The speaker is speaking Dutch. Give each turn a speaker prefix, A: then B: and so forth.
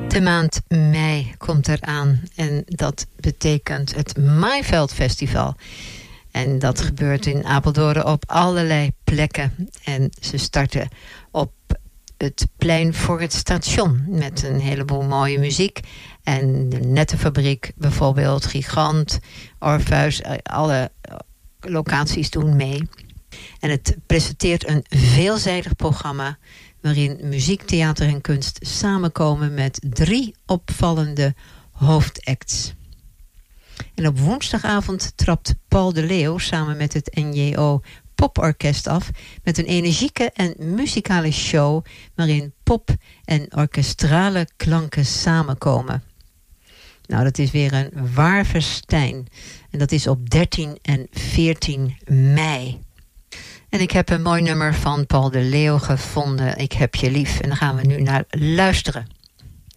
A: De maand mei komt eraan en dat betekent het Maaiveld Festival. En dat gebeurt in Apeldoorn op allerlei plekken. En ze starten op het plein voor het station met een heleboel mooie muziek. En de Nettenfabriek bijvoorbeeld, Gigant, Orpheus, alle locaties doen mee. En het presenteert een veelzijdig programma waarin muziek, theater en kunst samenkomen met 3 opvallende hoofdacts. En op woensdagavond trapt Paul de Leeuw samen met het NJO Poporkest af met een energieke en muzikale show waarin pop en orkestrale klanken samenkomen. Nou, dat is weer een waar festijn. En dat is op 13 en 14 mei. En ik heb een mooi nummer van Paul de Leeuw gevonden. Ik heb je lief. En daar gaan we nu naar luisteren.